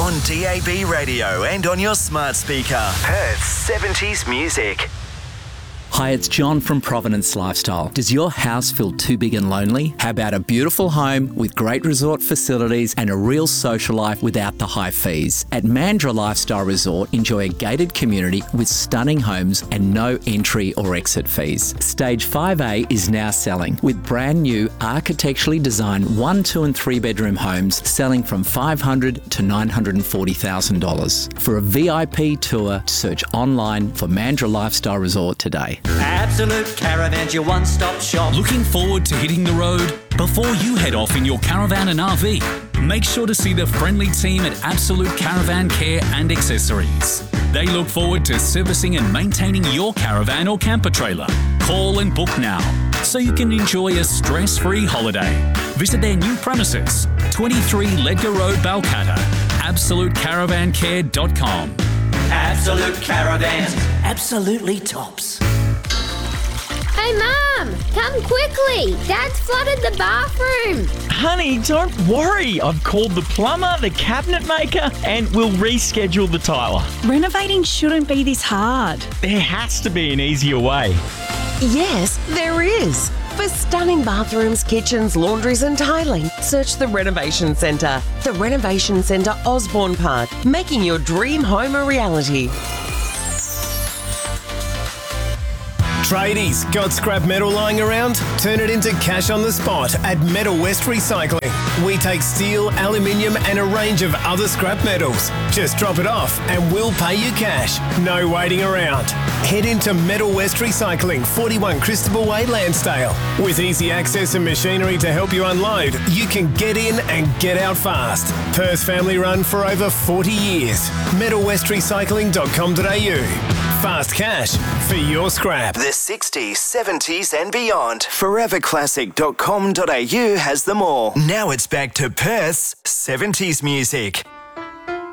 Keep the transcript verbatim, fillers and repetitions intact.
On D A B radio and on your smart speaker. Perth's seventies music. Hi, it's John from Providence Lifestyle. Does your house feel too big and lonely? How about a beautiful home with great resort facilities and a real social life without the high fees? At Mandurah Lifestyle Resort, enjoy a gated community with stunning homes and no entry or exit fees. Stage five A is now selling with brand new architecturally designed one, two and three bedroom homes selling from five hundred thousand dollars to nine hundred forty thousand dollars. For a V I P tour, search online for Mandurah Lifestyle Resort today. Absolute Caravans, your one-stop shop. Looking forward to hitting the road? Before you head off in your caravan and R V, make sure to see the friendly team at Absolute Caravan Care and Accessories. They look forward to servicing and maintaining your caravan or camper trailer. Call and book now so you can enjoy a stress-free holiday. Visit their new premises, twenty-three Ledger Road, Balcatta, absolute caravan care dot com. Absolute Caravans, absolutely tops. Hey, Mum, come quickly. Dad's flooded the bathroom. Honey, don't worry. I've called the plumber, the cabinet maker, and we'll reschedule the tiler. Renovating shouldn't be this hard. There has to be an easier way. Yes, there is. For stunning bathrooms, kitchens, laundries and tiling, search the Renovation Centre. The Renovation Centre, Osborne Park, making your dream home a reality. Tradies, got scrap metal lying around? Turn it into cash on the spot at Metal West Recycling. We take steel, aluminium and a range of other scrap metals. Just drop it off and we'll pay you cash. No waiting around. Head into Metal West Recycling, forty-one Christabel Way, Lansdale. With easy access and machinery to help you unload, you can get in and get out fast. Perth family run for over forty years. metal west recycling dot com dot a u. Fast cash for your scrap. The sixties, seventies and beyond. forever classic dot com dot a u has them all. Now it's back to Perth's seventies music.